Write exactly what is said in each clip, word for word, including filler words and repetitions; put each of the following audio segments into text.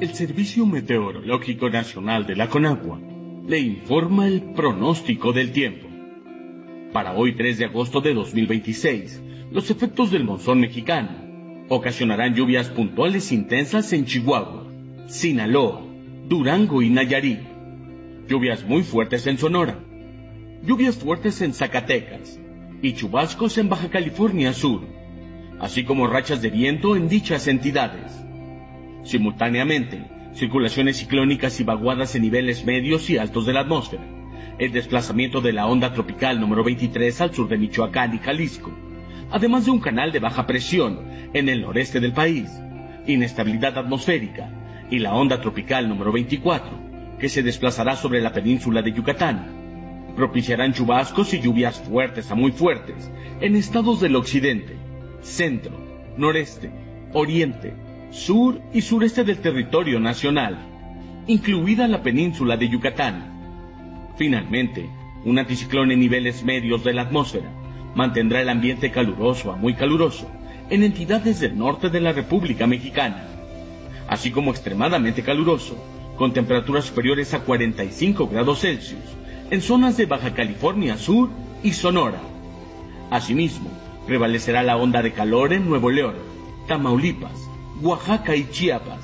El Servicio Meteorológico Nacional de la CONAGUA le informa el pronóstico del tiempo. Para hoy tres de agosto de dos mil veintiséis, los efectos del monzón mexicano ocasionarán lluvias puntuales intensas en Chihuahua, Sinaloa, Durango y Nayarit. Lluvias muy fuertes en Sonora. Lluvias fuertes en Zacatecas y chubascos en Baja California Sur, así como rachas de viento en dichas entidades. Simultáneamente, circulaciones ciclónicas y vaguadas en niveles medios y altos de la atmósfera, el desplazamiento de la onda tropical número veintitrés al sur de Michoacán y Jalisco, además de un canal de baja presión en el noreste del país, inestabilidad atmosférica y la onda tropical número veinticuatro, que se desplazará sobre la península de Yucatán, propiciarán chubascos y lluvias fuertes a muy fuertes en estados del occidente, centro, noreste, oriente, sur y sureste del territorio nacional, incluida la península de Yucatán. Finalmente, un anticiclón en niveles medios de la atmósfera mantendrá el ambiente caluroso a muy caluroso en entidades del norte de la República Mexicana, así como extremadamente caluroso, con temperaturas superiores a cuarenta y cinco grados Celsius, en zonas de Baja California Sur y Sonora. Asimismo, prevalecerá la onda de calor en Nuevo León, Tamaulipas, Oaxaca y Chiapas.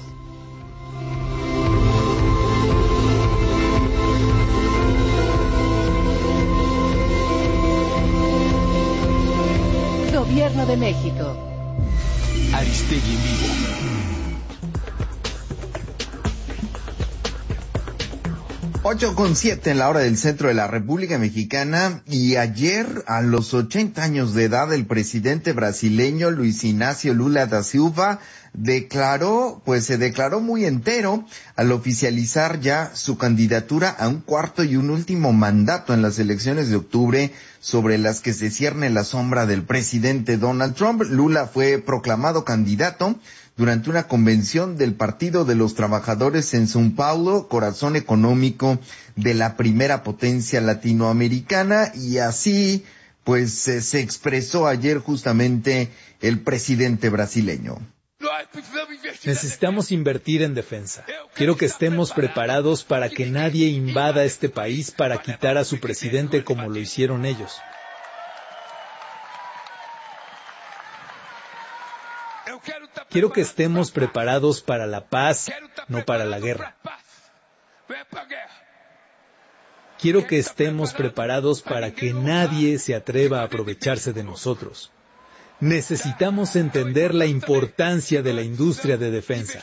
Gobierno de México. Aristegui en vivo. ocho con siete en la hora del centro de la República Mexicana, y ayer, a los ochenta años de edad, el presidente brasileño Luis Ignacio Lula da Silva declaró, pues se declaró muy entero al oficializar ya su candidatura a un cuarto y un último mandato en las elecciones de octubre, sobre las que se cierne la sombra del presidente Donald Trump. Lula fue proclamado candidato durante una convención del Partido de los Trabajadores en São Paulo, corazón económico de la primera potencia latinoamericana, y así pues eh, se expresó ayer justamente el presidente brasileño. Necesitamos invertir en defensa. Quiero que estemos preparados para que nadie invada este país para quitar a su presidente como lo hicieron ellos. Quiero que estemos preparados para la paz, no para la guerra. Quiero que estemos preparados para que nadie se atreva a aprovecharse de nosotros. Necesitamos entender la importancia de la industria de defensa.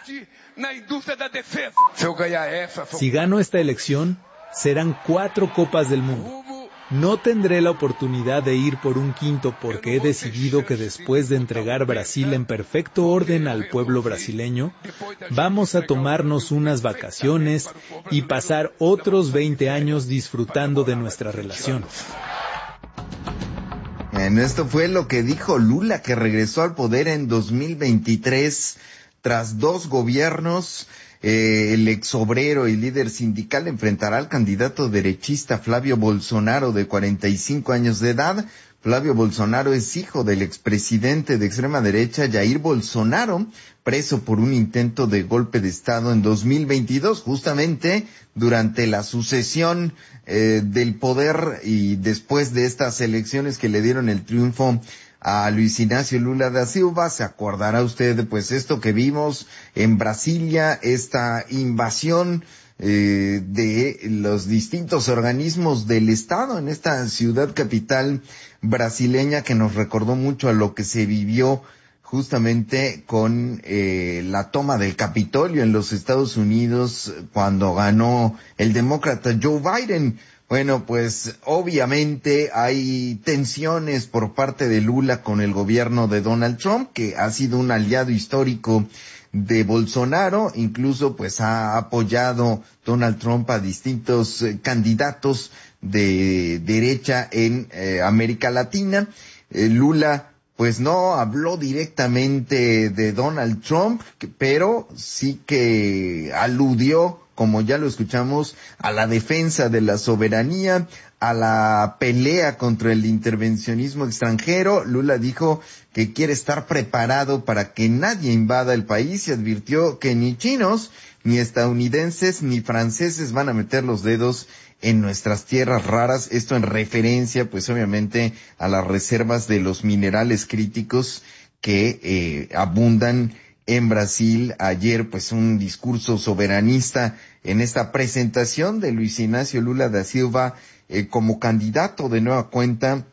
Si gano esta elección, serán cuatro Copas del Mundo. No tendré la oportunidad de ir por un quinto porque he decidido que después de entregar Brasil en perfecto orden al pueblo brasileño, vamos a tomarnos unas vacaciones y pasar otros veinte años disfrutando de nuestra relación. Bueno, esto fue lo que dijo Lula, que regresó al poder en dos mil veintitrés tras dos gobiernos. Eh, el exobrero y líder sindical enfrentará al candidato derechista Flavio Bolsonaro, de cuarenta y cinco años de edad. Flavio Bolsonaro es hijo del expresidente de extrema derecha Jair Bolsonaro, preso por un intento de golpe de Estado en dos mil veintidós, justamente durante la sucesión eh, del poder, y después de estas elecciones que le dieron el triunfo a Luis Ignacio Lula da Silva. Se acordará usted, pues, esto que vimos en Brasilia, esta invasión eh, de los distintos organismos del Estado en esta ciudad capital brasileña, que nos recordó mucho a lo que se vivió justamente con eh, la toma del Capitolio en los Estados Unidos cuando ganó el demócrata Joe Biden. Bueno, pues obviamente hay tensiones por parte de Lula con el gobierno de Donald Trump, que ha sido un aliado histórico de Bolsonaro. Incluso pues ha apoyado Donald Trump a distintos eh, candidatos de derecha en eh, América Latina. Eh, Lula pues no habló directamente de Donald Trump, pero sí que aludió como ya lo escuchamos, a la defensa de la soberanía, a la pelea contra el intervencionismo extranjero. Lula dijo que quiere estar preparado para que nadie invada el país y advirtió que ni chinos, ni estadounidenses, ni franceses van a meter los dedos en nuestras tierras raras. Esto en referencia, pues obviamente, a las reservas de los minerales críticos que eh, abundan en Brasil. Ayer, pues, un discurso soberanista en esta presentación de Luis Ignacio Lula da Silva eh, como candidato de nueva cuenta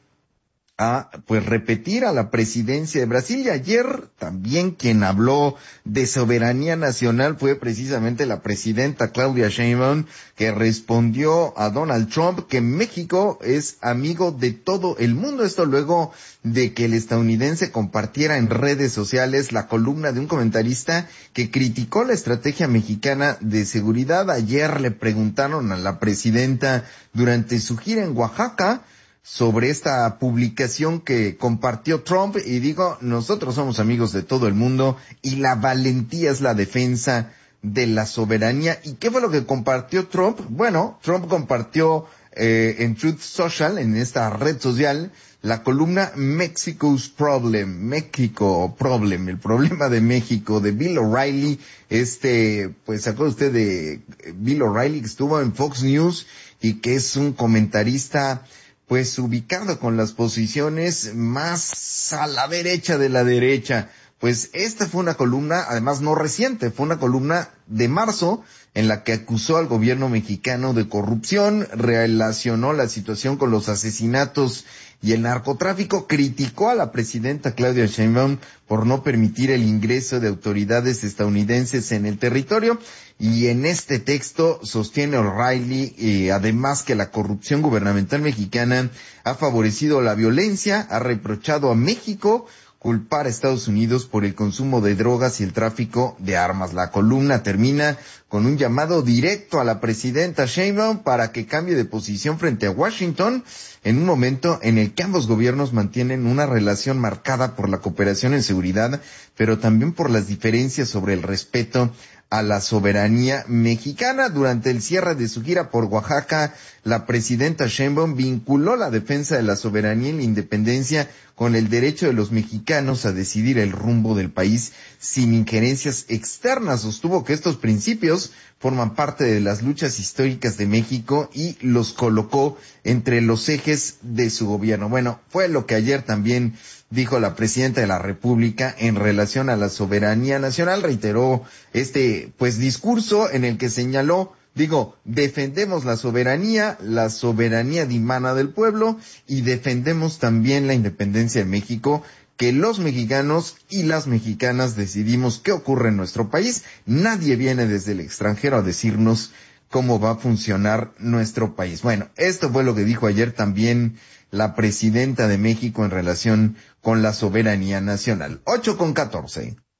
a, pues, repetir a la presidencia de Brasil. Y ayer también quien habló de soberanía nacional fue precisamente la presidenta Claudia Sheinbaum, que respondió a Donald Trump que México es amigo de todo el mundo. Esto luego de que el estadounidense compartiera en redes sociales la columna de un comentarista que criticó la estrategia mexicana de seguridad. Ayer le preguntaron a la presidenta durante su gira en Oaxaca sobre esta publicación que compartió Trump, y digo, nosotros somos amigos de todo el mundo y la valentía es la defensa de la soberanía. ¿Y qué fue lo que compartió Trump? Bueno, Trump compartió eh, en Truth Social, en esta red social, la columna Mexico's Problem, México Problem, el problema de México, de Bill O'Reilly. Este, pues, ¿se acuerda usted de Bill O'Reilly, que estuvo en Fox News y que es un comentarista, pues, ubicado con las posiciones más a la derecha de la derecha? Pues esta fue una columna, además no reciente, fue una columna de marzo en la que acusó al gobierno mexicano de corrupción, relacionó la situación con los asesinatos y el narcotráfico, criticó a la presidenta Claudia Sheinbaum por no permitir el ingreso de autoridades estadounidenses en el territorio. Y en este texto sostiene O'Reilly, eh, además, que la corrupción gubernamental mexicana ha favorecido la violencia, ha reprochado a México culpar a Estados Unidos por el consumo de drogas y el tráfico de armas. La columna termina con un llamado directo a la presidenta Sheinbaum para que cambie de posición frente a Washington, en un momento en el que ambos gobiernos mantienen una relación marcada por la cooperación en seguridad, pero también por las diferencias sobre el respeto a la soberanía mexicana. Durante el cierre de su gira por Oaxaca, la presidenta Sheinbaum vinculó la defensa de la soberanía y la independencia con el derecho de los mexicanos a decidir el rumbo del país sin injerencias externas. Sostuvo que estos principios forman parte de las luchas históricas de México y los colocó entre los ejes de su gobierno. Bueno, fue lo que ayer también dijo la presidenta de la República en relación a la soberanía nacional. Reiteró este, pues, discurso en el que señaló, digo, defendemos la soberanía, la soberanía dimana del pueblo, y defendemos también la independencia de México, que los mexicanos y las mexicanas decidimos qué ocurre en nuestro país. Nadie viene desde el extranjero a decirnos cómo va a funcionar nuestro país. Bueno, esto fue lo que dijo ayer también la presidenta de México en relación con la soberanía nacional. ocho con catorce.